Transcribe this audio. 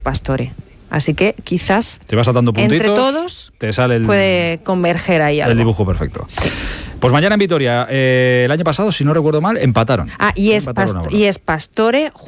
Pastore. Así que quizás te vas saltando puntitos, entre todos te sale puede converger ahí algo. El dibujo perfecto. Sí. Pues mañana en Vitoria, el año pasado, si no recuerdo mal, empataron. Y es Pastore